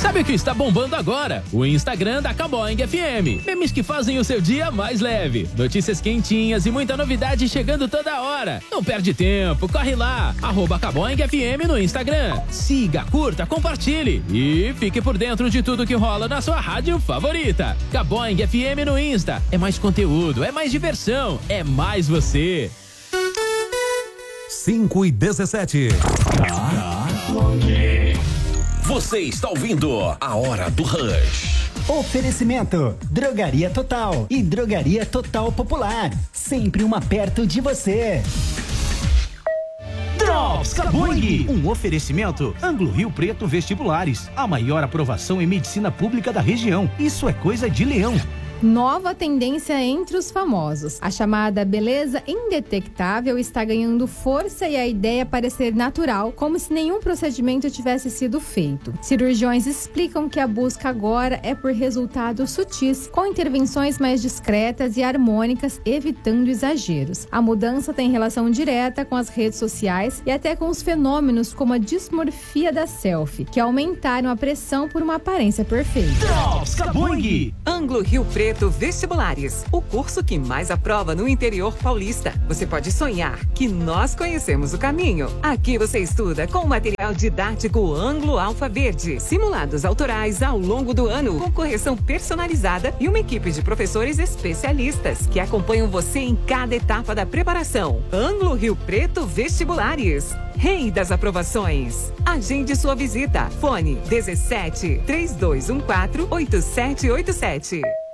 Sabe o que está bombando agora? O Instagram da Caboing FM. Memes que fazem o seu dia mais leve. Notícias quentinhas e muita novidade chegando toda hora. Não perde tempo, corre lá. @Caboing FM no Instagram. Siga, curta, compartilhe e fique por dentro de tudo que rola na sua rádio favorita. Caboing FM no Insta. É mais conteúdo, é mais diversão, é mais você. 5:17. Você está ouvindo a Hora do Rush. Oferecimento: Drogaria Total e Drogaria Total Popular. Sempre uma perto de você. Drops Caboing, um oferecimento Anglo Rio Preto Vestibulares, a maior aprovação em medicina pública da região. Isso é coisa de leão. Nova tendência entre os famosos. A chamada beleza indetectável está ganhando força e a ideia parecer natural, como se nenhum procedimento tivesse sido feito. Cirurgiões explicam que a busca agora é por resultados sutis, com intervenções mais discretas e harmônicas, evitando exageros. A mudança tem relação direta com as redes sociais e até com os fenômenos como a dismorfia da selfie, que aumentaram a pressão por uma aparência perfeita. Drops Caboing. Anglo Rio Preto Vestibulares, o curso que mais aprova no interior paulista. Você pode sonhar que nós conhecemos o caminho. Aqui você estuda com o material didático Anglo Alfa Verde, simulados autorais ao longo do ano, com correção personalizada e uma equipe de professores especialistas que acompanham você em cada etapa da preparação. Anglo Rio Preto Vestibulares, rei das aprovações. Agende sua visita. Fone 17 3214 8787.